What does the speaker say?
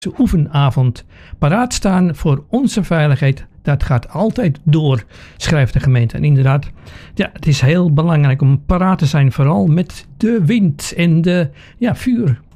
oefenavond. Paraat staan voor onze veiligheid, dat gaat altijd door, schrijft de gemeente. En inderdaad, ja, het is heel belangrijk om paraat te zijn, vooral met de wind en de vuur.